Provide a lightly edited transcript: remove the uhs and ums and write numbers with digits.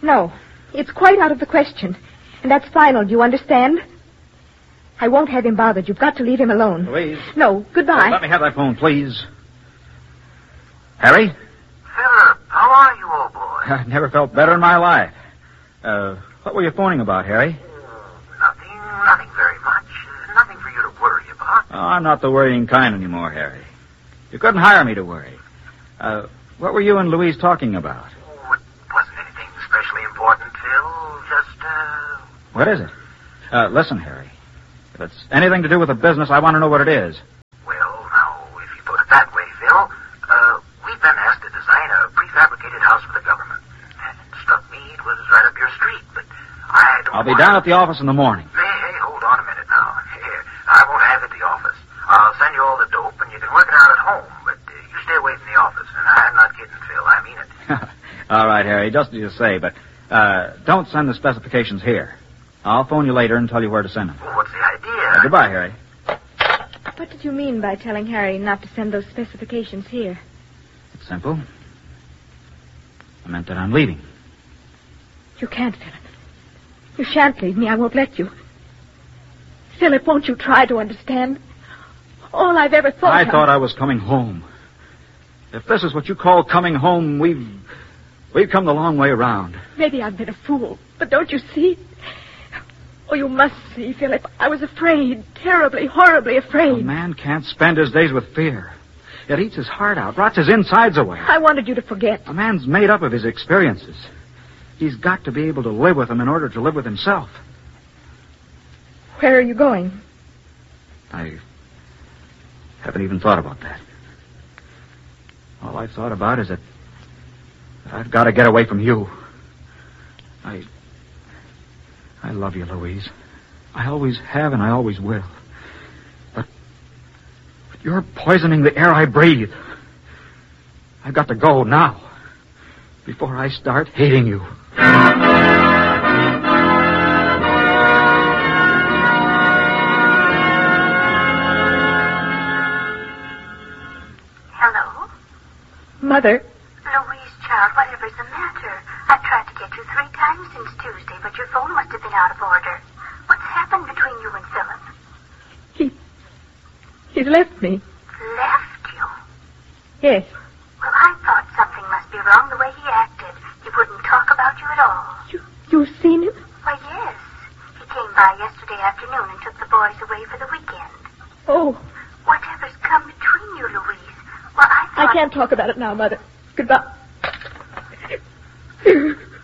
No, it's quite out of the question. And that's final, do you understand? I won't have him bothered. You've got to leave him alone. Louise. No, goodbye. Let me have that phone, please. Harry? Philip, how are you, old boy? I never felt better in my life. What were you phoning about, Harry? Nothing very much. Nothing for you to worry about. Oh, I'm not the worrying kind anymore, Harry. You couldn't hire me to worry. What were you and Louise talking about? Oh, it wasn't anything especially important, Phil. Just, What is it? Listen, Harry. If it's anything to do with the business, I want to know what it is. Well, now, if you put it that way, Phil, we've been asked to design a prefabricated house for the government. And it struck me it was right up your street, but I don't I'll be down at the office in the morning. Hey, hold on a minute now. Here, I won't have it at the office. I'll send you all the dope, and you can work it out at home, but you stay away from the office. And I'm not kidding, Phil. I mean it. All right, Harry, just as you say, but don't send the specifications here. I'll phone you later and tell you where to send them. Well, what's the idea? Goodbye, Harry. What did you mean by telling Harry not to send those specifications here? It's simple. I meant that I'm leaving. You can't, Philip. You shan't leave me. I won't let you. Philip, won't you try to understand? All I've ever thought I thought I was coming home. If this is what you call coming home, we've come the long way around. Maybe I've been a fool, but don't you see? Oh, you must see, Philip. I was afraid, terribly, horribly afraid. A man can't spend his days with fear. It eats his heart out, rots his insides away. I wanted you to forget. A man's made up of his experiences. He's got to be able to live with them in order to live with himself. Where are you going? I haven't even thought about that. All I've thought about is that I've got to get away from you. I love you, Louise. I always have and I always will. But you're poisoning the air I breathe. I've got to go now, before I start hating you. Hello? Mother. Louise, child, whatever's the matter? I've tried to get you 3 times since Tuesday, but your phone must have been out of order. What's happened between you and Philip? He's left me. Left you? Yes. Well, I thought something must be wrong the way he acted. He wouldn't talk about you at all. You've seen him? Why, yes. He came by yesterday afternoon and took the boys away for the weekend. Oh, Whatever's come between you, Louise? Well, I thought... I can't talk about it now, Mother. Goodbye.